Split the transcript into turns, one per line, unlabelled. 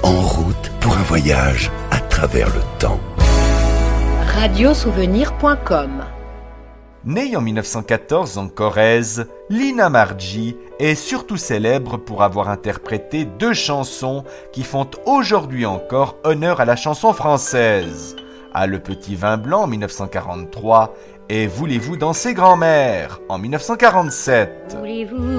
En route pour un voyage à travers le temps.
Radiosouvenir.com.
Née en 1914 en Corrèze, Lina Marji est surtout célèbre pour avoir interprété 2 chansons qui font aujourd'hui encore honneur à la chanson française. Ah, le petit vin blanc en 1943 et Voulez-vous danser grand-mère en 1947.
Voulez-vous